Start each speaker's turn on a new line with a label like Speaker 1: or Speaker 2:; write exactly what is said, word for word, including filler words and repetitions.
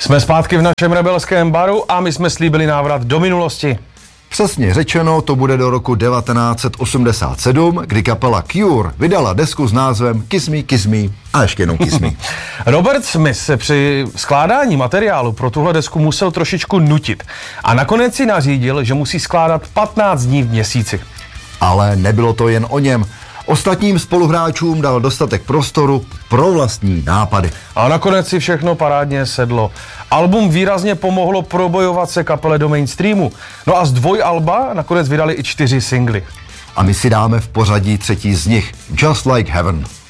Speaker 1: Jsme zpátky v našem rebelském baru a my jsme slíbili návrat do minulosti.
Speaker 2: Přesně řečeno, to bude do roku devatenáct set osmdesát sedm, kdy kapela Cure vydala desku s názvem Kiss Me, Kiss Me a ještě jednou Kiss Me.
Speaker 1: Robert Smith se při skládání materiálu pro tuhle desku musel trošičku nutit a nakonec si nařídil, že musí skládat patnáct dní v měsíci.
Speaker 2: Ale nebylo to jen o něm. Ostatním spoluhráčům dal dostatek prostoru pro vlastní nápady.
Speaker 1: A nakonec si všechno parádně sedlo. Album výrazně pomohlo probojovat se kapele do mainstreamu. No a z dvojalba nakonec vydali i čtyři singly.
Speaker 2: A my si dáme v pořadí třetí z nich, Just Like Heaven.